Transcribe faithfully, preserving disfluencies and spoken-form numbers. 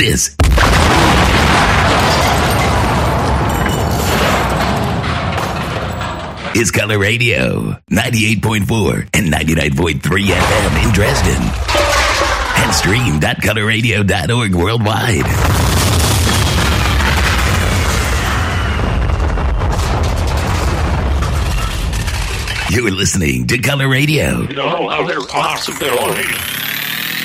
This is Color Radio, ninety-eight point four and ninety-nine point three F M in Dresden. And stream dot color radio dot org worldwide. You're listening to Color Radio. You know how they're possible.